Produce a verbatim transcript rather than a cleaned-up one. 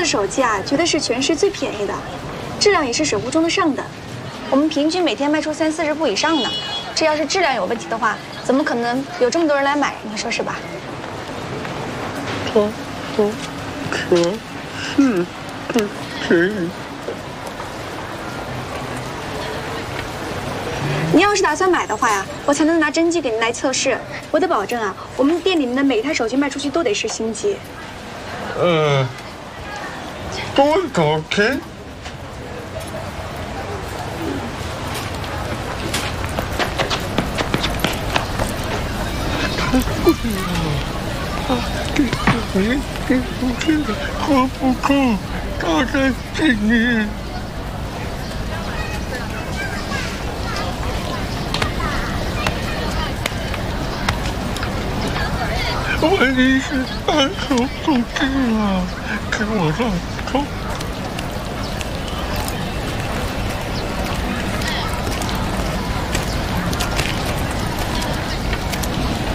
的手机啊，绝对是全市最便宜的，质量也是手不中的上的。我们平均每天卖出三四十部以上呢。这要是质量有问题的话，怎么可能有这么多人来买？你说是吧？ 它它可是不便宜。 你要是打算买的话呀，我才能拿真机给您来测试。我得保证啊，我们店里面的每一台手机卖出去都得是新机。 呃，多少钱？太贵了，啊，这个人这不是的，喝不够，大概几年。问题是二手手机啊，给我让出